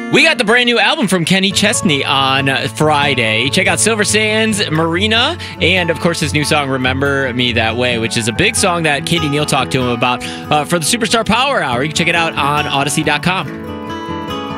We got the brand new album from Kenny Chesney on Friday. Check out Silver Sands, Marina, and of course his new song, Remember Me That Way, which is a big song that Katie Neal talked to him about for the Superstar Power Hour. You can check it out on Odyssey.com.